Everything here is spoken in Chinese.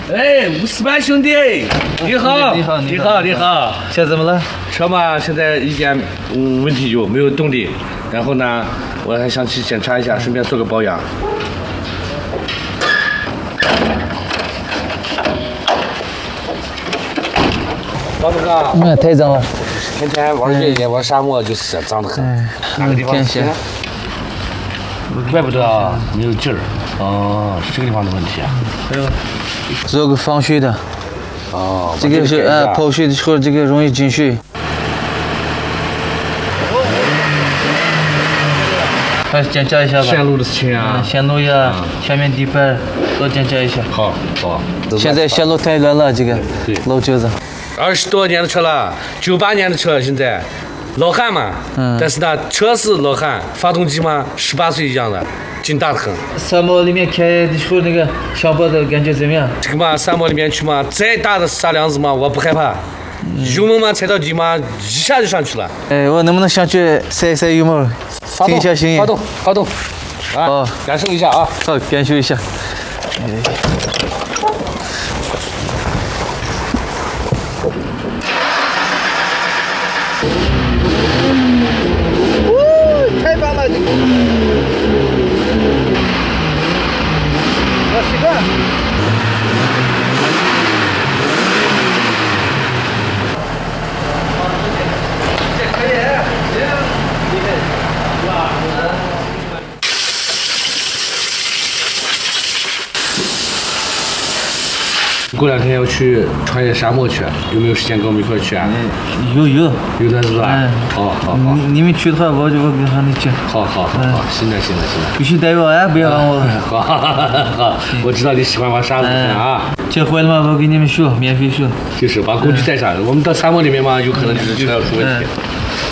哎，吴斯班兄弟，你好，你好。 现在怎么了？ 车嘛，现在一点问题有，没有动力。然后呢，我还想去检查一下，顺便做个保养。老总哥， 太脏了。 天天玩越野，玩沙漠就是脏得很。哪个地方脏？怪不得啊，没有劲儿。哦，是这个地方的问题啊。 还有，做个防水的。 哦， 这个是泡水的时候，这个容易进水。快检查一下吧。 线路的事情啊。 线路呀，下面底盘都检查一下。 好。 现在线路太乱了，这个老车子。 20多年的车了，98年的车，现在老汉嘛。但是呢，车是老汉，发动机嘛，18岁一样的，劲大的很。 沙漠里面开的时候，那个上坡的感觉怎么样？ 这个嘛，沙漠里面去嘛，再大的沙梁子嘛，我不害怕。油门嘛，踩到底嘛，一下就上去了。 哎，我能不能上去塞油门？听一下声音。 发动。啊，感受一下啊。 好，感受一下。太棒了！我习惯。 过2天要去穿越沙漠去，有没有时间跟我们一块去啊？有的是吧？好。 你们去的话，我跟你去。 好，行了。 必须带我啊，不要忘我。 好，我知道你喜欢玩沙子啊。 车坏了嘛，我给你们修，免费修。 就是把工具带上，我们到沙漠里面嘛，有可能就是车要出问题。